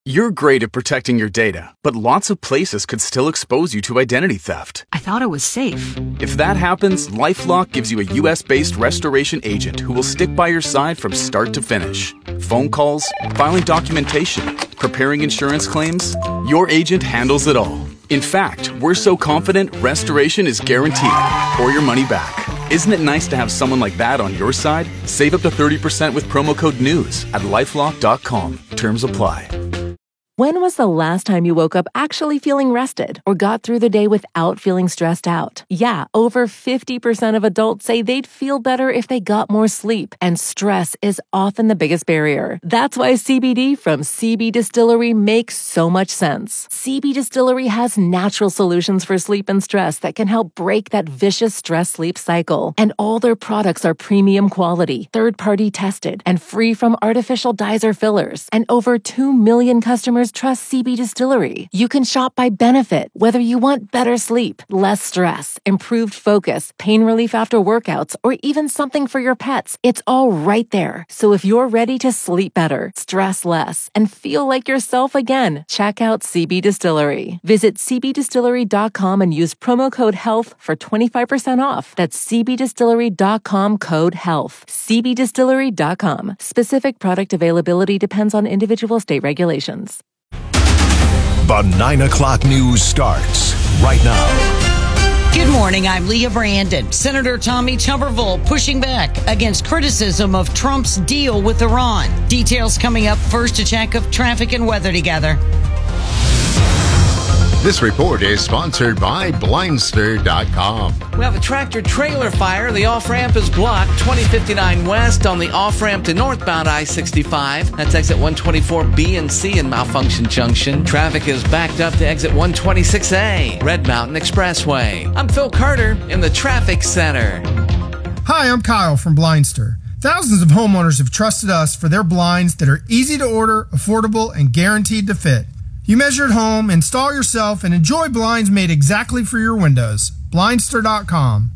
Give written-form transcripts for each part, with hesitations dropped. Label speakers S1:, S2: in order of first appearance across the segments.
S1: You're great at protecting your data, but lots of places could still expose you to identity theft.
S2: I thought it was safe.
S1: If that happens, LifeLock gives you a US-based restoration agent who will stick by your side from start to finish. Phone calls, filing documentation, preparing insurance claims, your agent handles it all. In fact, we're so confident restoration is guaranteed or your money back. Isn't it nice to have someone like that on your side? Save up to 30% with promo code NEWS at LifeLock.com. Terms apply.
S3: When was the last time you woke up actually feeling rested or got through the day without feeling stressed out? Yeah, over 50% of adults say they'd feel better if they got more sleep, and stress is often the biggest barrier. That's why CBD from CB Distillery makes so much sense. CB Distillery has natural solutions for sleep and stress that can help break that vicious stress-sleep cycle. And all their products are premium quality, third-party tested, and free from artificial dyes or fillers. And over 2 million customers trust CB Distillery. You can shop by benefit, whether you want better sleep, less stress, improved focus, pain relief after workouts, or even something for your pets. It's all right there. So if you're ready to sleep better, stress less, and feel like yourself again, check out CB Distillery. Visit cbdistillery.com and use promo code HEALTH for 25% off. That's cbdistillery.com code HEALTH. cbdistillery.com. Specific product availability depends on individual state regulations.
S4: The 9 o'clock news starts right now.
S5: Good morning, I'm Leah Brandon. Senator Tommy Tuberville pushing back against criticism of Trump's deal with Iran. Details coming up. First, a check of traffic and weather together.
S6: This report is sponsored by Blindster.com.
S7: We have a tractor-trailer fire. The off-ramp is blocked. 2059 west on the off-ramp to northbound I-65. That's exit 124B and C in Malfunction Junction. Traffic is backed up to exit 126A, Red Mountain Expressway. I'm Phil Carter in the Traffic Center.
S8: Hi, I'm Kyle from Blindster. Thousands of homeowners have trusted us for their blinds that are easy to order, affordable, and guaranteed to fit. You measure at home, install yourself, and enjoy blinds made exactly for your windows. Blindster.com.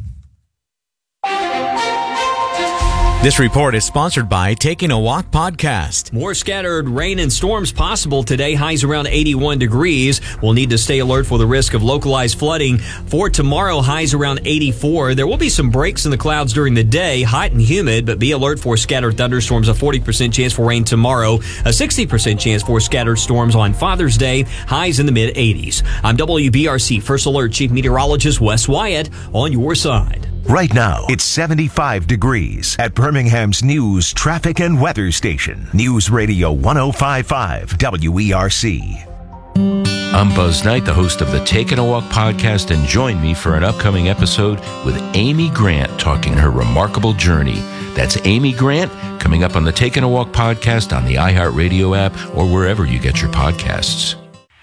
S9: This report is sponsored by Taking a Walk Podcast.
S10: More scattered rain and storms possible today. Highs around 81 degrees. We'll need to stay alert for the risk of localized flooding. For tomorrow, highs around 84. There will be some breaks in the clouds during the day. Hot and humid, but be alert for scattered thunderstorms. A 40% chance for rain tomorrow. A 60% chance for scattered storms on Father's Day. Highs in the mid-80s. I'm WBRC First Alert Chief Meteorologist Wes Wyatt on your side.
S4: Right now, it's 75 degrees at Birmingham's News, Traffic, and Weather Station. News Radio 1055 WERC.
S11: I'm Buzz Knight, the host of the Taking a Walk podcast, and join me for an upcoming episode with Amy Grant talking her remarkable journey. That's Amy Grant coming up on the Taking a Walk podcast on the iHeartRadio app or wherever you get your podcasts.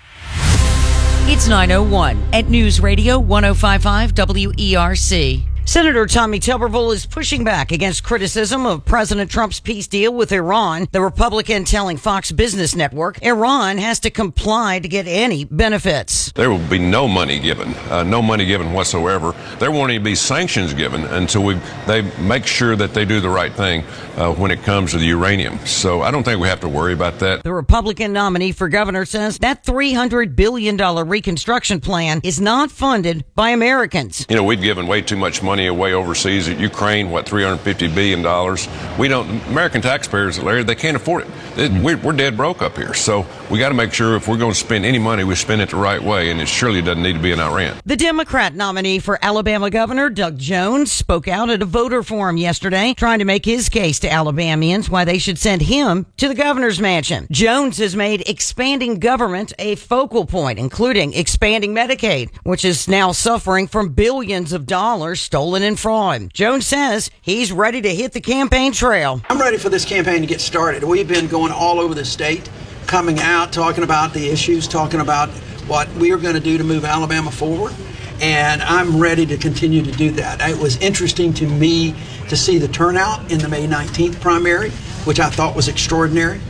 S5: It's 9:01 at News Radio 1055 WERC. Senator Tommy Tuberville is pushing back against criticism of President Trump's peace deal with Iran. The Republican telling Fox Business Network Iran has to comply to get any benefits.
S12: There will be no money given whatsoever. There won't even be sanctions given until they make sure that they do the right thing when it comes to the uranium. So I don't think we have to worry about that.
S5: The Republican nominee for governor says that $300 billion reconstruction plan is not funded by Americans.
S12: You know, we've given way too much money away overseas at Ukraine, $350 billion. American taxpayers, Larry, they can't afford it. We're dead broke up here. So we got to make sure if we're going to spend any money, we spend it the right way, and it surely doesn't need to be in Iran.
S5: The Democrat nominee for Alabama Governor, Doug Jones, spoke out at a voter forum yesterday, trying to make his case to Alabamians why they should send him to the governor's mansion. Jones has made expanding government a focal point, including expanding Medicaid, which is now suffering from billions of dollars stolen in fraud. Jones says he's ready to hit the campaign trail.
S13: I'm ready for this campaign to get started. We've been going all over the state, coming out, talking about the issues, talking about what we are going to do to move Alabama forward. And I'm ready to continue to do that. It was interesting to me to see the turnout in the May 19th primary, which I thought was extraordinary.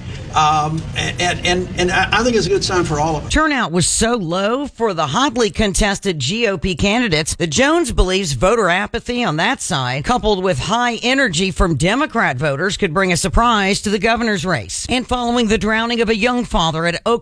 S13: And I think it's a good sign for all of us.
S5: Turnout was so low for the hotly contested GOP candidates that Jones believes voter apathy on that side, coupled with high energy from Democrat voters, could bring a surprise to the governor's race. And following the drowning of a young father at Oak